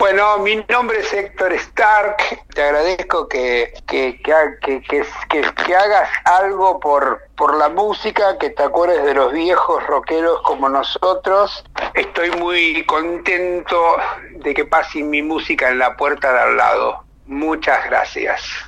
Bueno, mi nombre es Héctor Stark. Te agradezco que hagas algo por la música, que te acuerdes de los viejos rockeros como nosotros. Estoy muy contento de que pase mi música en la puerta de al lado. Muchas gracias.